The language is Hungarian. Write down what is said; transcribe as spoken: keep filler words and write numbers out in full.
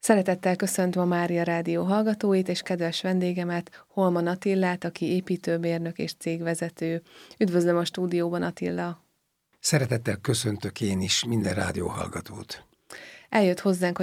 Szeretettel köszöntöm a Mária Rádió hallgatóit és kedves vendégemet, Holman Attillát, aki építőmérnök és cégvezető. Üdvözlöm a stúdióban, Attila! Szeretettel köszöntök én is minden rádió hallgatót. Eljött hozzánk